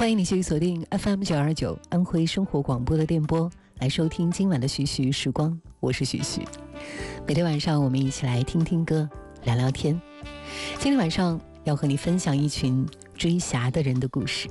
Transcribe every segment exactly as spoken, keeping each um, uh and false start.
欢迎你继续锁定 F M 九二九安徽生活广播的电波，来收听今晚的徐徐时光，我是徐徐。每天晚上我们一起来听听歌，聊聊天。今天晚上要和你分享一群追侠的人的故事。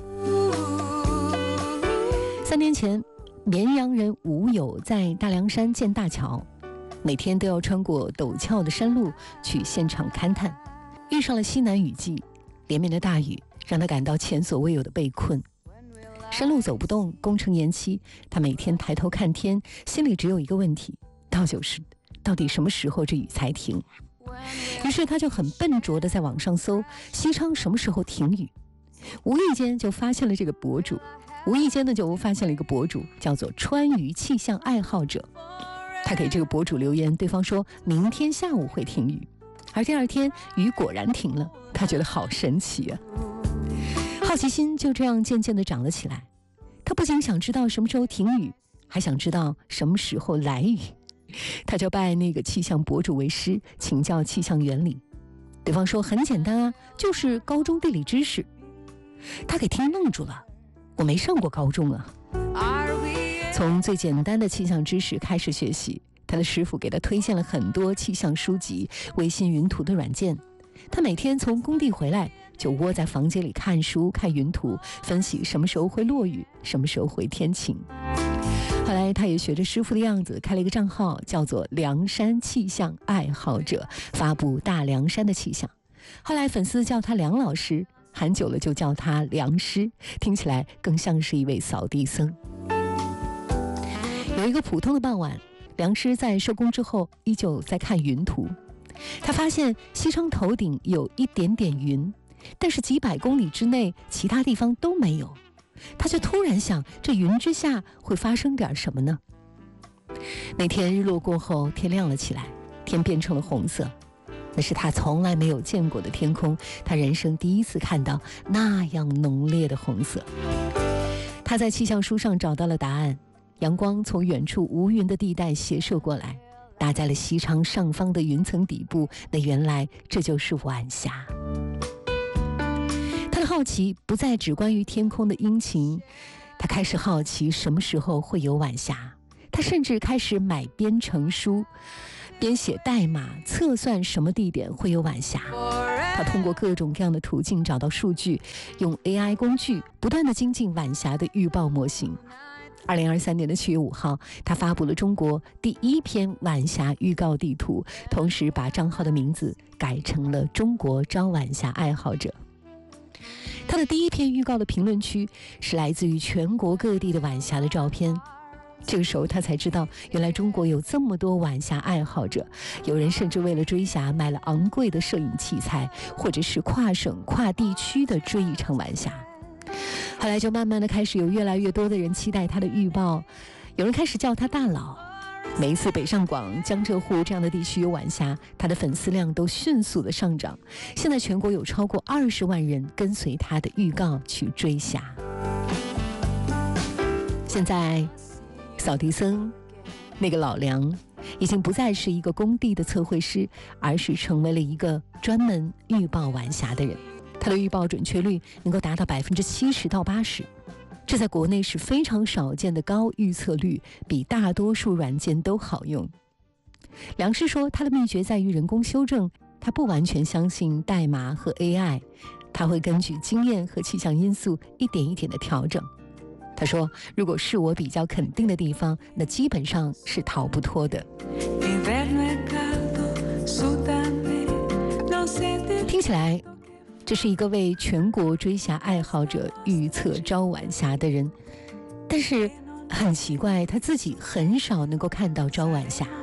三年前，绵阳人吴友在大凉山建大桥，每天都要穿过陡峭的山路去现场勘探，遇上了西南雨季，连绵的大雨让他感到前所未有的被困，山路走不动，工程延期，他每天抬头看天，心里只有一个问题，到就是到底什么时候这雨才停。于是他就很笨拙地在网上搜西昌什么时候停雨，无意间就发现了这个博主无意间的就发现了一个博主叫做川渝气象爱好者。他给这个博主留言，对方说明天下午会停雨，而第二天雨果然停了，他觉得好神奇啊。好奇心就这样渐渐地长了起来，他不仅想知道什么时候停雨，还想知道什么时候来雨。他就拜那个气象博主为师，请教气象原理。对方说很简单啊，就是高中地理知识。他给听愣住了，我没上过高中啊。从最简单的气象知识开始学习，他的师傅给他推荐了很多气象书籍、微信云图的软件。他每天从工地回来就窝在房间里看书、看云图，分析什么时候会落雨，什么时候会天晴。后来他也学着师傅的样子开了一个账号，叫做凉山气象爱好者，发布大凉山的气象。后来粉丝叫他梁老师，喊久了就叫他梁师，听起来更像是一位扫地僧。有一个普通的傍晚，梁师在收工之后依旧在看云图，他发现西昌头顶有一点点云，但是几百公里之内其他地方都没有。他就突然想，这云之下会发生点什么呢？那天日落过后，天亮了起来，天变成了红色，那是他从来没有见过的天空，他人生第一次看到那样浓烈的红色。他在气象书上找到了答案，阳光从远处无云的地带斜射过来，打在了西昌上方的云层底部，那原来这就是晚霞。他的好奇不再只关于天空的阴晴，他开始好奇什么时候会有晚霞。他甚至开始买编程书，编写代码测算什么地点会有晚霞。他通过各种各样的途径找到数据，用 A I 工具不断地精进晚霞的预报模型。二零二三年的七月五号，他发布了中国第一篇晚霞预告地图，同时把账号的名字改成了中国招晚霞爱好者。他的第一篇预告的评论区是来自于全国各地的晚霞的照片。这个时候他才知道，原来中国有这么多晚霞爱好者，有人甚至为了追霞买了昂贵的摄影器材，或者是跨省跨地区的追一场晚霞。后来就慢慢的开始有越来越多的人期待他的预报，有人开始叫他大佬。每一次北上广、江浙沪这样的地区有晚霞，他的粉丝量都迅速的上涨。现在全国有超过二十万人跟随他的预告去追霞。现在扫地僧那个老梁已经不再是一个工地的测绘师，而是成为了一个专门预报晚霞的人。他的预报准确率能够达到百分之七十到八十，这在国内是非常少见的高预测率，比大多数软件都好用。梁师说，他的秘诀在于人工修正，他不完全相信代码和 A I， 他会根据经验和气象因素一点一点的调整。他说，如果是我比较肯定的地方，那基本上是逃不脱的。听起来这是一个为全国追霞爱好者预测招晚霞的人，但是很奇怪，他自己很少能够看到招晚霞。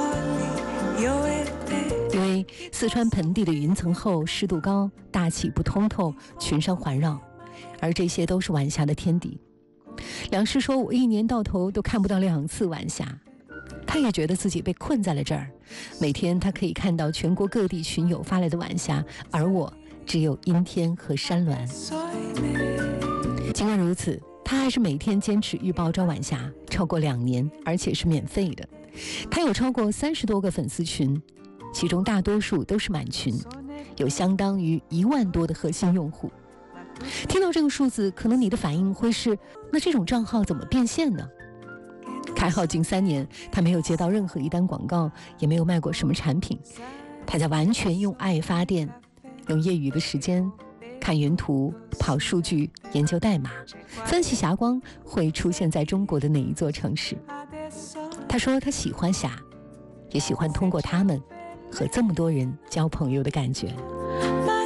因为四川盆地的云层厚，湿度高，大气不通透，群山环绕，而这些都是晚霞的天敌。梁师说，我一年到头都看不到两次晚霞。他也觉得自己被困在了这儿，每天他可以看到全国各地群友发来的晚霞，而我只有阴天和山峦。尽管如此，他还是每天坚持预报招晚霞，超过两年，而且是免费的。他有超过三十多个粉丝群，其中大多数都是满群，有相当于一万多的核心用户。 听到这个数字，可能你的反应会是：那这种账号怎么变现呢？开号近三年，他没有接到任何一单广告，也没有卖过什么产品。他在完全用爱发电，用业余的时间看云图、跑数据、研究代码，分析霞光会出现在中国的哪一座城市。他说他喜欢霞，也喜欢通过他们和这么多人交朋友的感觉。